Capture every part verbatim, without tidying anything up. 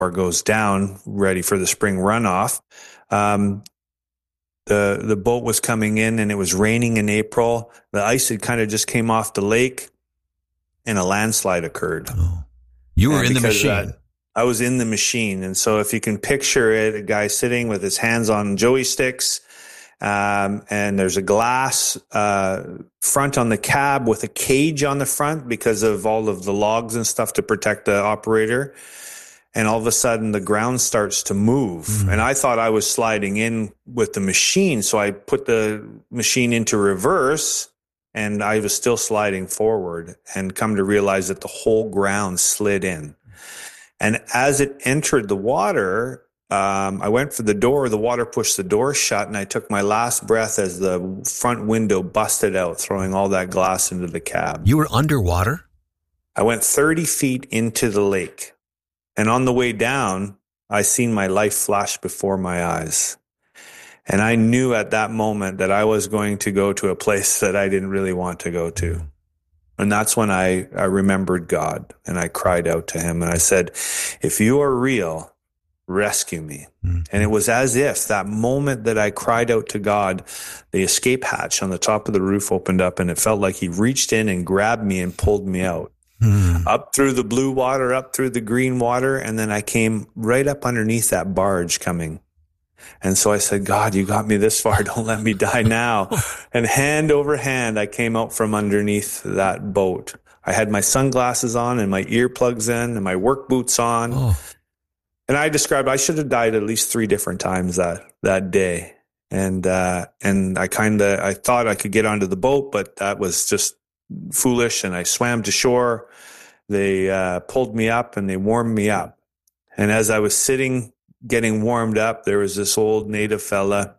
goes down, ready for the spring runoff. Um, the the boat was coming in, and it was raining in April. The ice had kind of just came off the lake, and a landslide occurred. Oh. You were and in the machine. That, I was in the machine, and so if you can picture it, a guy sitting with his hands on joey sticks, um, and there's a glass uh, front on the cab with a cage on the front because of all of the logs and stuff to protect the operator. And all of a sudden, the ground starts to move. Mm. And I thought I was sliding in with the machine. So I put the machine into reverse, and I was still sliding forward, and come to realize that the whole ground slid in. And as it entered the water, um, I went for the door. The water pushed the door shut, and I took my last breath as the front window busted out, throwing all that glass into the cab. You were underwater? I went thirty feet into the lake. And on the way down, I seen my life flash before my eyes. And I knew at that moment that I was going to go to a place that I didn't really want to go to. And that's when I, I remembered God, and I cried out to him, and I said, if you are real, rescue me. Mm-hmm. And it was as if that moment that I cried out to God, the escape hatch on the top of the roof opened up, and it felt like he reached in and grabbed me and pulled me out. Hmm. Up through the blue water, up through the green water, and then I came right up underneath that barge coming. And so I said, God, you got me this far. Don't let me die now. And hand over hand, I came out from underneath that boat. I had my sunglasses on and my earplugs in and my work boots on. Oh. And I described, I should have died at least three different times that, that day. And, uh, and I kind of, I thought I could get onto the boat, but that was just foolish. And I swam to shore. They uh, pulled me up and they warmed me up. And as I was sitting, getting warmed up, there was this old native fella.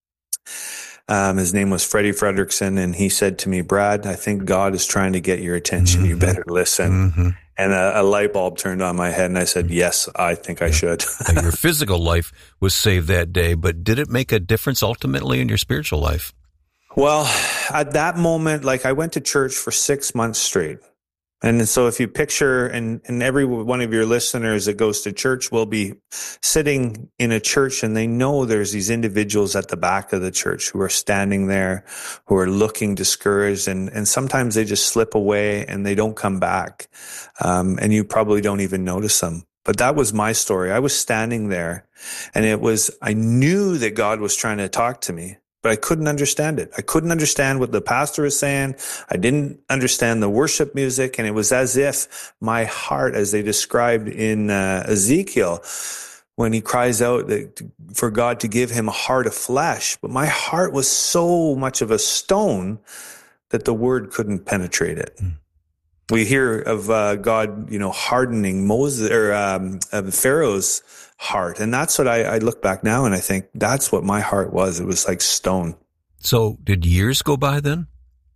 Um, his name was Freddie Fredrickson. And he said to me, Brad, I think God is trying to get your attention. Mm-hmm. You better listen. Mm-hmm. And a, a light bulb turned on my head. And I said, yes, I think I should. Your physical life was saved that day, but did it make a difference ultimately in your spiritual life? Well, at that moment, like I went to church for six months straight. And so if you picture, and, and every one of your listeners that goes to church will be sitting in a church, and they know there's these individuals at the back of the church who are standing there, who are looking discouraged, and, and sometimes they just slip away and they don't come back. Um, and you probably don't even notice them. But that was my story. I was standing there, and it was, I knew that God was trying to talk to me. But I couldn't understand it. I couldn't understand what the pastor was saying. I didn't understand the worship music. And it was as if my heart, as they described in uh, Ezekiel, when he cries out that, for God to give him a heart of flesh. But my heart was so much of a stone that the word couldn't penetrate it. Mm. We hear of uh, God, you know, hardening Moses or um, uh, Pharaoh's heart. And that's what I, I look back now and I think that's what my heart was. It was like stone. So did years go by then?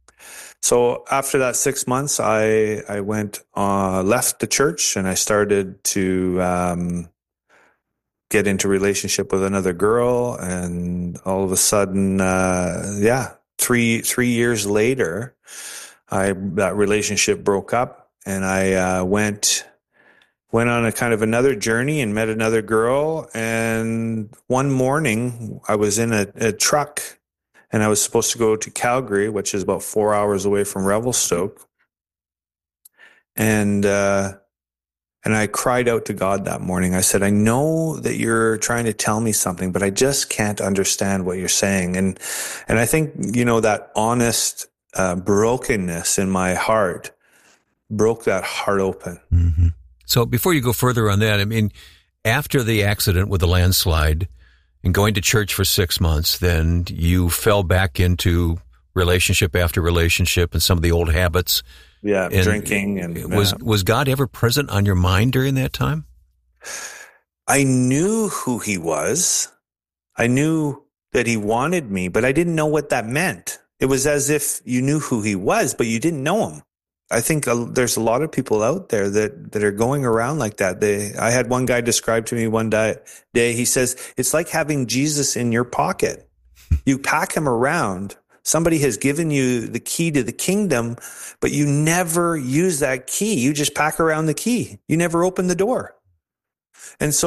So after that six months, I, I went, uh, left the church and I started to, um, get into relationship with another girl. And all of a sudden, uh, yeah, three, three years later, I, that relationship broke up and I, uh, went, went on a kind of another journey and met another girl. And one morning I was in a, a truck and I was supposed to go to Calgary, which is about four hours away from Revelstoke. And, uh, and I cried out to God that morning. I said, I know that you're trying to tell me something, but I just can't understand what you're saying. And, and I think, you know, that honest, uh, brokenness in my heart broke that heart open. Mm-hmm. So before you go further on that, I mean, after the accident with the landslide and going to church for six months, then you fell back into relationship after relationship and some of the old habits. Yeah, and drinking. and Was yeah. was God ever present on your mind during that time? I knew who he was. I knew that he wanted me, but I didn't know what that meant. It was as if you knew who he was, but you didn't know him. I think uh, there's a lot of people out there that, that are going around like that. They, I had one guy describe to me one day, day, he says, it's like having Jesus in your pocket. You pack him around. Somebody has given you the key to the kingdom, but you never use that key. You just pack around the key. You never open the door. And so